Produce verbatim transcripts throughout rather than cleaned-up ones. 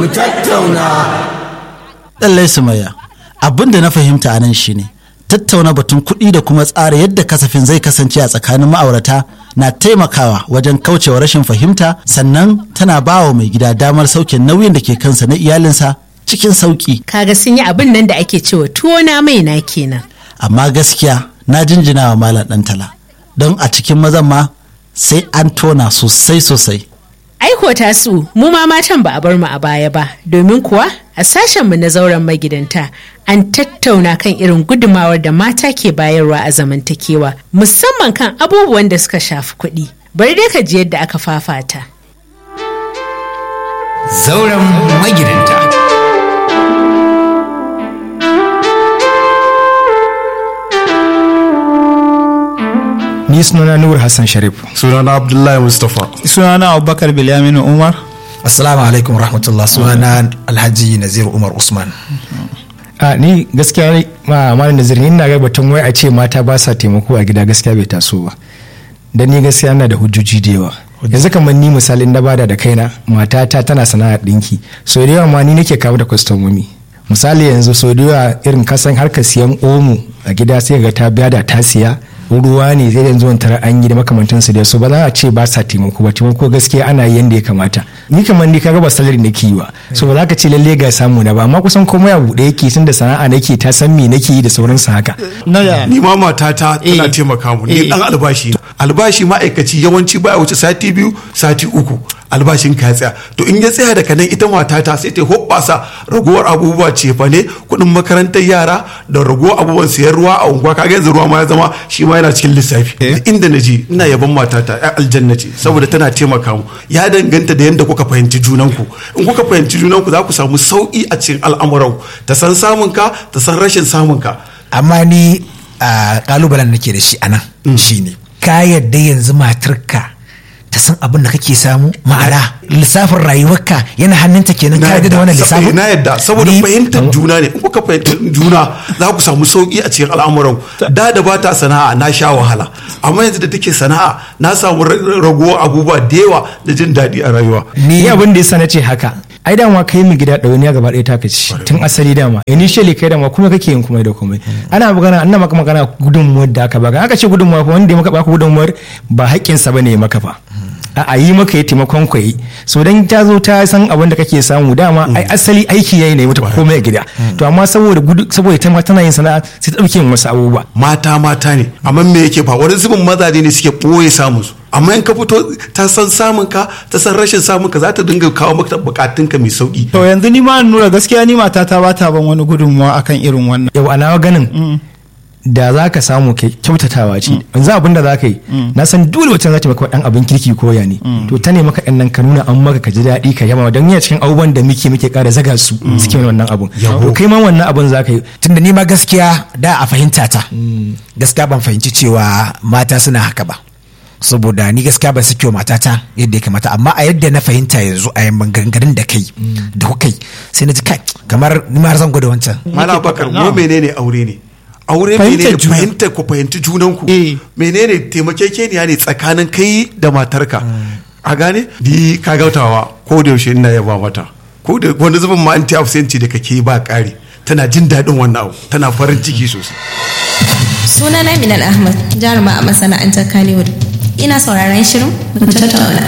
mu tattauna. Lallai Sumayya, abin da na fahimta a nan shine tattauna batun kuɗi da kuma tsara yadda kasafin zai kasance a tsakanin ma'aurata na taimakawa wajen kaucewa rashin fahimta, sannan tana ba wa mai gida damar sauke nauyin da ke kansa na iyalinsa cikin sauki. Kaga sun yi abin nan da ake cewa tuwo na mai na kenan. Amma gaskiya na jinjina wa Malam Ɗantala, don a cikin mazan ma sai an tona sosai sosai. Aiko tasu mu ma matan ba a bar mu a baya ba, domin kuwa a sashen mu na zauren magidanta an tattauna kan irin gudumawar da mata ke bayarwa a zamantakewa, musamman kan abubuwan da suka shafi kuɗi. Bari dai ka ji yadda aka fafata. Zauren magidanta. Ni sunana Nur Hassan Sharif. Sunana Abdullahi Mustapha. Sunana Abubakar Bilyaminu Umar. Assalamu alaikum rahmatullah. Sunana Alhaji Naziru Umar Usman. A ni gaskiya ma malam Naziru ni ina ga batun wai a ce mata ba sa taimako a gida gaskiya bai taso ba. Dan ni gaskiya ina da hujjoji da yawa. Yanzu kamar ni misalin na bada da kaina, matata tana sana'ar dinki. So da yawa ma ni nake kawo da kwastomomi. Misali yanzu so da yawa irin kasan harkar siyan omo a gida sai ga ta biya da ta siya. Ruwa ne zai yanzu tara an yi da makamantansu da su ba za a ce ba sa taimako ba, taimako gaskiya ana yi yanda ya kamata. Ni kamar ni kaga ba salari nake yi ba, so ba za ka ce lalle ga samu na ba, amma kusan komai a buɗe yake tun da sana'a nake ta san me nake yi da sauransu haka. Ni ma matata tana taimaka mu, ni dan albashi albashi ma'aikaci yawanci baya wuce sati biyu sati uku albashin ka tsaya, to in ya tsaya daga nan ita matata sai ta hoɓɓasa ragowar abubuwa ce fa ne kuɗin makarantar yara da ragowar abubuwan siyan ruwa a unguwa. Kaga yanzu ruwa ma ya zama shi ma yana cikin lissafi. Inda na je ina yaban matata ya aljanna ce saboda tana taimaka mu. Ya danganta da yadda kuka fahimci junanku. In kuka fahimci junanku za ku samu sauki a cikin al'amuran, ta san samun ka ta san rashin samun ka. Amma ni a kalubalen nake da shi anan shine ka yadda yanzu matarka ta san abin da kake samu, ma'ana lissafin rayuwarka yana hannunta kenan, ka yadda da wannan lissafin? Na yadda saboda fahimtar juna ne. In kuka fahimtar juna za ku samu sauki a cikin al'amuran. Da da ba ta sana'a na sha wahala, amma yanzu da take sana'a na samu ragowar abubuwa da yawa da jin daɗi a rayuwa. Ni abin da yasa nace haka, ai dama kai mu gida ɗauniya gaba ɗaya ta kaci tun asali dama initially kai dama kuma kake yin komai da komai. Ana magana ana maka magana gudunmuwar da aka baka, aka ce gudunmuwa fa wanda ya maka baka gudunmuwar ba haƙƙinsa bane ya maka fa, a yi maka ya taimakon kwayi. So dan ta zo ta san abin da kake samu dama ai asali aiki yayi ne mata komai a gida, to amma saboda gudu saboda ta ma tana yin sana'a sai ta dauke wasu abubuwa. Mata mata ne, amma me yake fa wani zubin mazaje ne suke boye samun su, amma in ka fito ta san samun ka ta san rashin samun ka za ta dinga kawo maka bukatun ka mai sauki. To yanzu ni ma Nura gaskiya ni matata ba ta ban wani gudunmawa akan irin wannan. Yau ana ganin da za ka samu kyautatawa ce yanzu abin da za ka yi na san dole wacce za ta maka dan abin kirki ko ya ne, to ta ne maka ɗan nan ka nuna an maka ka ji daɗi ka yaba, don yana cikin abubuwan da muke muke ƙara zaga su suke wannan abun. To kai ma wannan abun za ka yi. Tunda ni ma gaskiya da a fahimta ta gaskiya ban fahimci cewa mata suna haka ba, saboda ni gaskiya ban sake matata yadda ya kamata, amma a yadda na fahimta yanzu a yan maganganun da kai da kukai sai na ji kai kamar ni ma zan gwada wancan. Malam Bakar, mu menene aure ne? Aure menene fahimta ku fahimci junanku, menene taimakekeniya ne tsakanin kai da matarka. A gane di ka gautawa ko da yaushe ina yaba mata, ko da wani zubin ma anti absenti da kake ba ƙari, tana jin daɗin wannan abu, tana farin ciki sosai. Sunana Minal Ahmad, jaruma a masana'antar Kannywood. Ina sauraron shirin mu tattauna.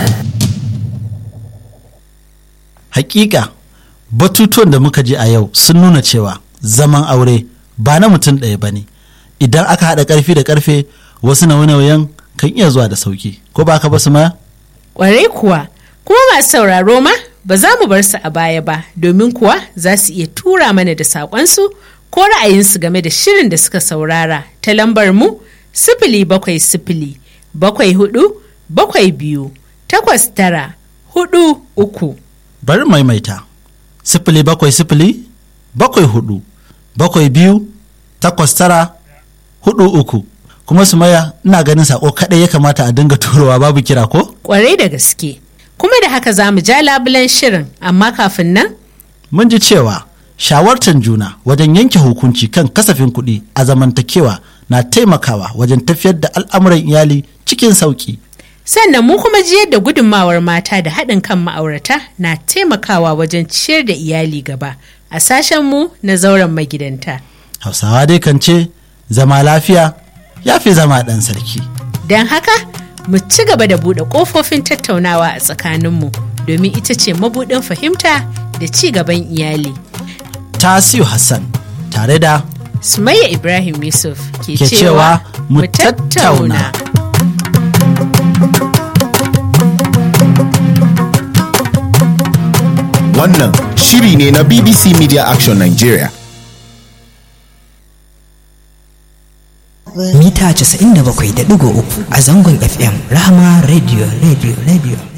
Hakika batutuwan da muka ji a yau sun nuna cewa zaman aure ba na mutum ɗaya ba ne. Idan aka haɗa ƙarfi da ƙarfe wasu nauye-nauyen kan iya zuwa da sauki, ko ba ka ba su ma? Ƙwarai kuwa, kuma masu sauraro ma ba za mu bar su a baya ba, domin kuwa za su iya tura mana da saƙonsu ko ra'ayinsu game da shirin da suka saurara ta lambar mu sifili bakwai sifili bakwai hudu bakwai biyu takwas tara hudu uku. Bari maimaita sifili bakwai sifili bakwai hudu bakwai biyu takwas tara hudu uku. Kuma Sumayya, ina ganin sako kaɗai ya kamata a dinga turowa babu kira ko? Kwarai da gaske. Kuma da haka za mu ja labulen shirin, amma kafin nan mun ji cewa shawartar juna wajen yanke hukunci kan kasafin kuɗi a zamantakewa na taimakawa wajen tafiyar da al'amuran iyali cikin sauƙi. Sannan mu kuma ji yadda gudunmawar mata da haɗin kan ma'aurata na taimakawa wajen ciyar da iyali gaba a sashenmu na zauren magidanta. Hausawa dai kan ce zama lafiya ya fi zama ɗan sarki. Don haka mu ci gaba da buɗe ƙofofin tattaunawa a tsakaninmu domin ita ce mabuɗin fahimta da ci gaban iyali. Tasiu Hassan tare da Sumayya Ibrahim Yusuf ke ke cewa cewa mu tattauna. Wannan shiri ne na B B C Media Action Nigeria. Mita casa'in da bakwai da ɗigo uku a zangon F M Rahama Radio Radio Radio.